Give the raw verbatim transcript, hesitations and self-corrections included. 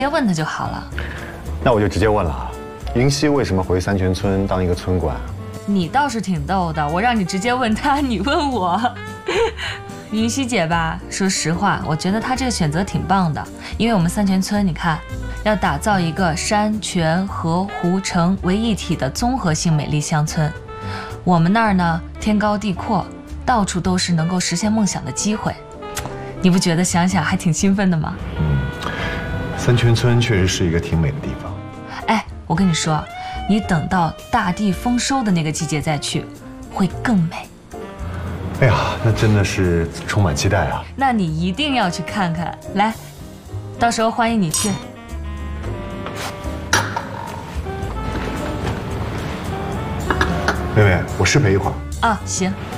接问他就好了。 那我就直接问了啊，云溪为什么回三泉村当一个村管？ 你倒是挺逗的，我让你直接问他，你问我。云溪姐吧，说实话，我觉得她这个选择挺棒的，因为我们三泉村，你看，要打造一个山泉河湖城为一体的综合性美丽乡村。我们那儿呢，天高地阔，到处都是能够实现梦想的机会。你不觉得想想还挺兴奋的吗？ 嗯，三泉村确实是一个挺美的地方。 哎，我跟你说，你等到大地丰收的那个季节再去，会更美。 哎呀，那真的是充满期待啊！ 那你一定要去看看，来，到时候欢迎你去。 妹妹，我失陪一会儿。 啊，行。